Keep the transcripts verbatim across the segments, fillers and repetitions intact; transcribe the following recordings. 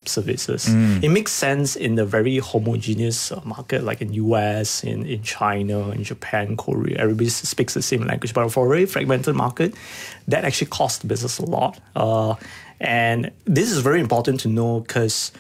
services. Mm. It makes sense in the very homogeneous uh, market like in U S, in, in China, in Japan, Korea. Everybody speaks the same language. But for a very fragmented market, that actually costs the business a lot. Uh, and this is very important to know because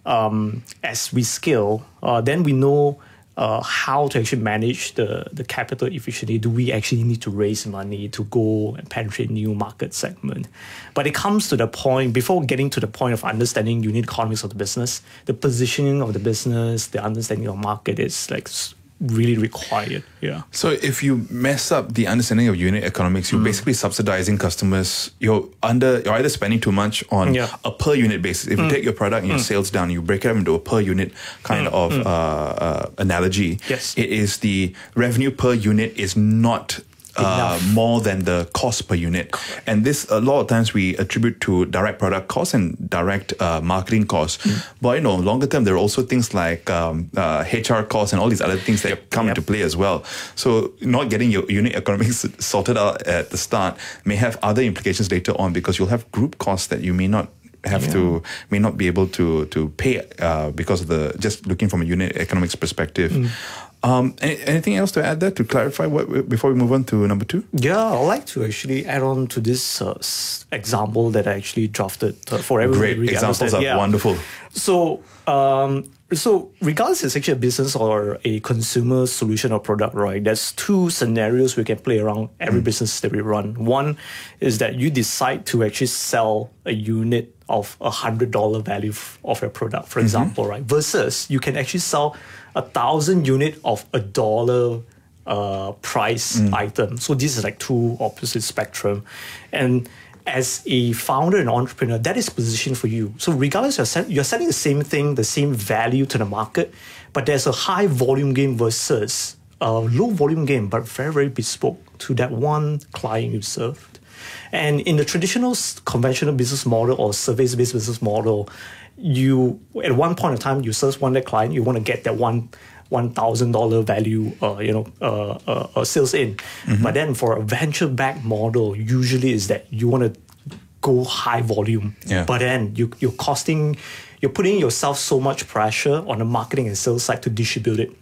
um, as we scale, uh, then we know Uh, how to actually manage the, the capital efficiently. Do we actually need to raise money to go and penetrate new market segment? But it comes to the point, before getting to the point of understanding unit economics of the business, the positioning of the business, the understanding of market is like really required. Yeah. So if you mess up the understanding of unit economics, you're mm. basically subsidizing customers. You're under. You're either spending too much on yeah. a per unit basis. If mm. you take your product and your mm. sales down, you break it up into a per unit kind mm. of mm. Uh, uh, analogy. Yes. It is the revenue per unit is not Uh, more than the cost per unit. Correct. And this, a lot of times we attribute to direct product costs and direct uh, marketing costs. Mm. But, you know, longer term, there are also things like um, uh, H R costs and all these other things that yep. come yep. into play as well. So not getting your unit economics sorted out at the start may have other implications later on, because you'll have group costs that you may not have yeah. to, may not be able to, to pay uh, because of the, just looking from a unit economics perspective. Mm. Um, any, anything else to add there to clarify what, before we move on to number two? Yeah, I'd like to actually add on to this uh, example that I actually drafted uh, for everybody. Great, examples are yeah. wonderful. So, um, so regardless it's actually a business or a consumer solution or product, right? There's two scenarios we can play around every mm. business that we run. One is that you decide to actually sell a unit of a hundred dollar value of your product, for mm-hmm. example, right? Versus you can actually sell a thousand unit of a dollar uh, price mm. item. So these are like two opposite spectrum. And as a founder and entrepreneur, that is positioned for you. So regardless, you're, sell- you're selling the same thing, the same value to the market, but there's a high volume game versus a low volume game, but very, very bespoke to that one client you served. And in the traditional conventional business model or service-based business model, you at one point in time you serve one that client, you want to get that one one thousand dollar value, uh, you know, uh, uh, uh, sales in. Mm-hmm. But then for a venture-backed model, usually is that you want to go high volume, yeah. but then you you're costing, you're putting yourself so much pressure on the marketing and sales side to distribute it.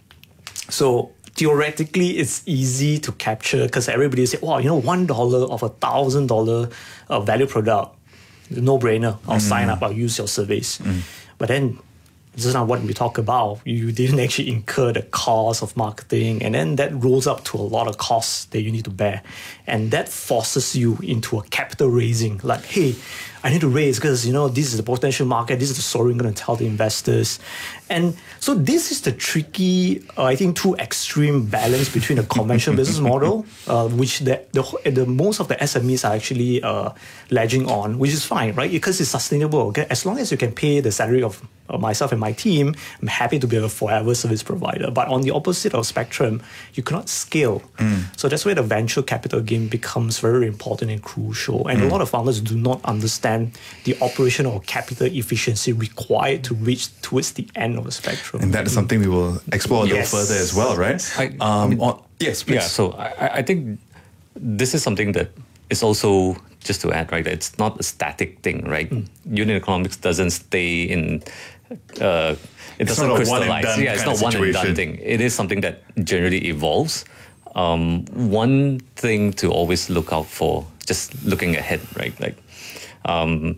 So theoretically, it's easy to capture because everybody say, "Wow, you know, one dollar of a thousand dollar value product." No brainer. I'll mm. sign up. I'll use your service. Mm. But then this is not what we talk about. You didn't actually incur the cost of marketing, and then that rolls up to a lot of costs that you need to bear, and that forces you into a capital raising. Like, hey, I need to raise because you know this is the potential market. This is the story I'm going to tell the investors, and so this is the tricky, uh, I think, two extreme balance between a conventional business model, uh, which the, the the most of the S M Es are actually uh, ledging on, which is fine, right? Because it's sustainable. Okay, as long as you can pay the salary of uh, myself and my team, I'm happy to be a forever service provider. But on the opposite of spectrum, you cannot scale. Mm. So that's where the venture capital game becomes very important and crucial. And mm. a lot of founders do not understand the operational capital efficiency required to reach towards the end of the spectrum. And that is something we will explore a little yes. further as well, right? I, um, I mean, on, yes, please. Yeah, so I, I think this is something that is also, just to add, right, it's not a static thing, right? Mm. Unit economics doesn't stay in, uh, it it's doesn't not crystallize. Yeah, it's not one and done thing. It is something that generally evolves. Um, one thing to always look out for, just looking ahead, right? Like, um,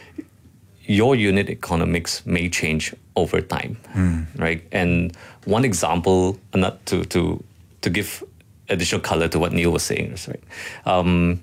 your unit economics may change over time, mm. right? And one example, not to to to give additional color to what Neil was saying, right? Um,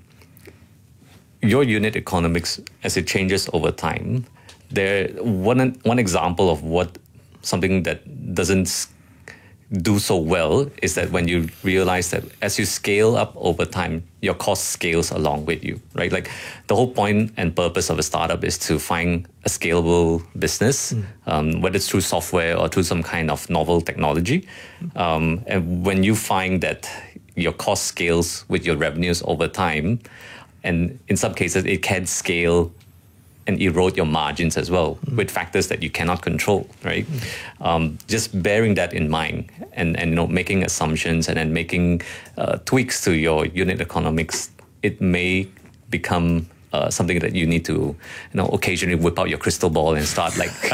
your unit economics, as it changes over time, there one one example of what something that doesn't do so well is that when you realize that as you scale up over time, your cost scales along with you, right? Like the whole point and purpose of a startup is to find a scalable business, mm. um, whether it's through software or through some kind of novel technology. Um, and when you find that your cost scales with your revenues over time, and in some cases it can scale and erode your margins as well mm. with factors that you cannot control, right? Mm. Um, just bearing that in mind and, and you know making assumptions and then making uh, tweaks to your unit economics, it may become uh, something that you need to you know occasionally whip out your crystal ball and start like